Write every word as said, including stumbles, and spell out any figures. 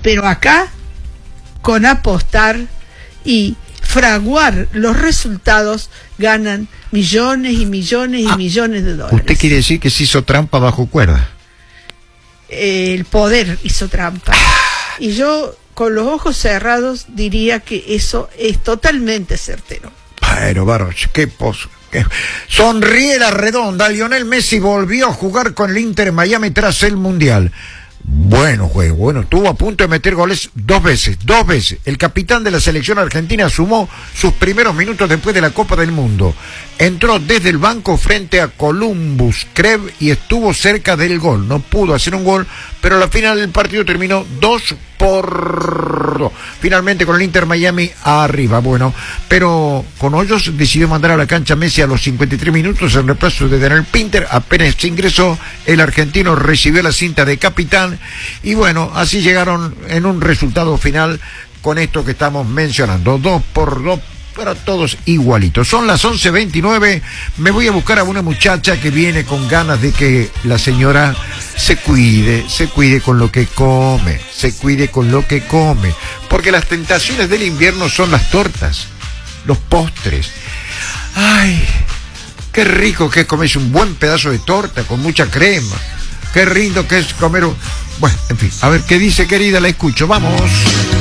Pero acá, con apostar y fraguar los resultados, ganan millones y millones y ah, millones de dólares. ¿Usted quiere decir que se hizo trampa bajo cuerda? El poder hizo trampa. Y yo, con los ojos cerrados, diría que eso es totalmente certero. Pero, Baroch, qué pozo. Qué... Sonríe la redonda. Lionel Messi volvió a jugar con el Inter Miami tras el Mundial. Bueno juego, bueno, estuvo a punto de meter goles dos veces, dos veces. El capitán de la selección argentina sumó sus primeros minutos después de la Copa del Mundo. Entró desde el banco frente a Columbus Crew y estuvo cerca del gol. No pudo hacer un gol, pero a la final del partido terminó dos por dos. Finalmente con el Inter Miami arriba. Bueno, pero con Hoyos decidió mandar a la cancha a Messi a los cincuenta y tres minutos en reemplazo de Daniel Pinter. Apenas se ingresó, el argentino recibió la cinta de capitán. Y bueno, así llegaron en un resultado final con esto que estamos mencionando. Dos por dos. Para todos igualitos. Son las once veintinueve. Me voy a buscar a una muchacha que viene con ganas de que la señora se cuide, se cuide con lo que come, se cuide con lo que come. Porque las tentaciones del invierno son las tortas, los postres. Ay, qué rico que es comerse un buen pedazo de torta con mucha crema. Qué rico que es comer un... Bueno, en fin, a ver qué dice, querida, la escucho. Vamos.